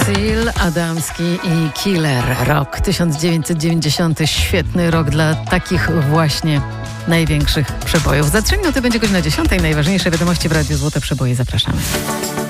Seal, Adamski i Killer. Rok 1990. Świetny rok dla takich właśnie największych przebojów. Za 3 minuty będzie godzina 10. Najważniejsze wiadomości w Radiu Złote Przeboje. Zapraszamy.